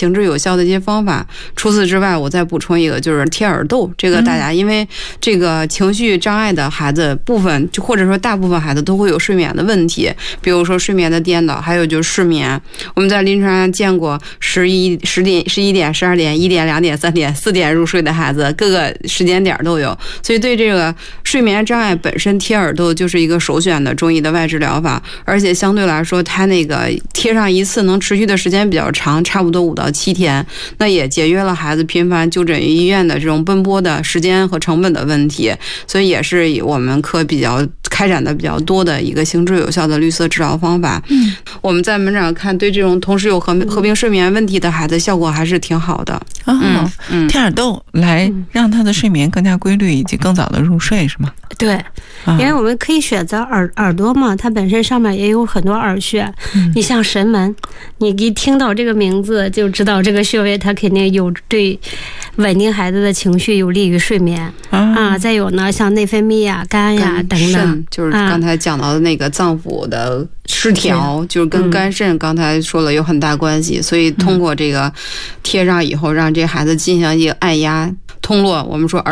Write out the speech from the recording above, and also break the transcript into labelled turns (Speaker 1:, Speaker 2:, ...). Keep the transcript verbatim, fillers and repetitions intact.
Speaker 1: 行之有效的一些方法。除此之外，我再补充一个，就是贴耳豆。这个大家因为这个情绪障碍的孩子部分，就或者说大部分孩子都会有睡眠的问题，比如说睡眠的颠倒，还有就是失眠。我们在临床上见过十一、十点、十一点、十二点、一点、两点、三点、四点入睡的孩子，各个时间点都有。所以对这个睡眠障碍本身，贴耳豆就是一个首选的中医的外治疗法，而且相对来说，它那个贴上一次能持续的时间比较长，差不多五到七天，那也节约了孩子频繁就诊于医院的这种奔波的时间和成本的问题，所以也是我们科比较开展的比较多的一个行之有效的绿色治疗方法。嗯，我们在门诊看，对这种同时有合合并睡眠问题的孩子，效果还是挺好的。
Speaker 2: 哦，嗯嗯、贴耳豆来让他的睡眠更加规律，以及更早的入睡，是吗？
Speaker 3: 对，因为我们可以选择耳耳朵嘛，它本身上面也有很多耳穴。嗯、你像神门，你一听到这个名字就知道这个穴位它肯定有对稳定孩子的情绪，有利于睡眠。啊，啊再有呢，像内分泌呀、肝呀等等，
Speaker 1: 就是刚才讲到的那个脏腑的失调，啊、就是跟肝肾刚才说了有很大关系。嗯、所以通过这个贴上以后，让这孩子进行一个按压通络，我们说耳